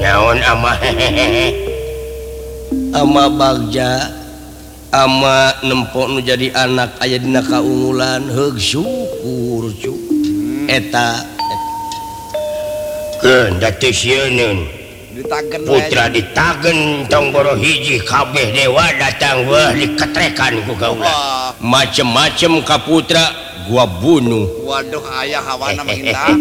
naon ama ama bagja ama nempok nu jadi anak aya dina kaungulan heug syukur cu eta keundak teh sieun Ditagen putra ditagen tong boro hiji kabeh dewa datang wah diketrekan ku kaula Wah, macem-macem ka putra gua bunuh waduh ayah hawana mahinta.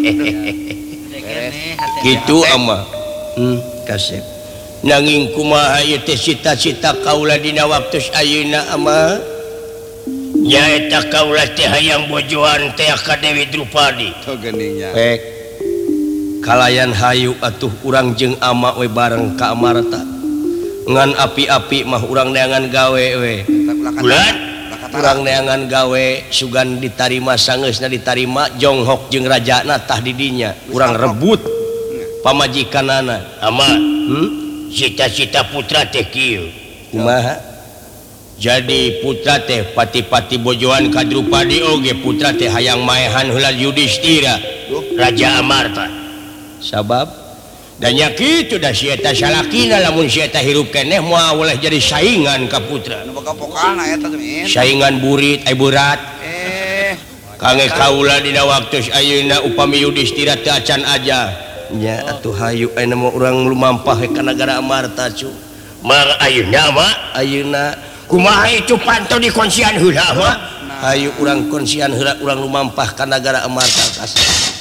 gitu ama kasep nanging kumaha ieu teh cita-cita kaula dina waktu ayeuna ama ya eta kaula teh hayang bojoan teh ka Dewi Drupadi Tuh geningnya. pek kalayan hayu atuh urang jeung ama we bareng ka Amarta ngan api-api mah urang neangan gawe we bulan urang neangan gawe sugan ditarima sangeusna ditarima jonghok jeung rajana tah di dinya urang rebut pamajikanana ama cita-cita putra teh kieu kumaha jadi putra teh pati-pati bojoan ka Drupadi oge putra teh hayang maehan heula Yudhistira Raja Amarta sabab dan nya kitu da si eta salakina lamun si eta hirup keneh moal oleh jadi saingan ka putra Nu boga pokana eta teh min. saingan burit berat kange kaula dina waktu ayeuna upami Yudhistira teu acan aja nya atuh hayu ayeuna mah urang lumampah ka nagara Amarta cu mar ayeuna mah ayeuna kumaha itu pantau dikonsian heula mah hayu urang konsian heula urang lumampah ka nagara Amarta kasih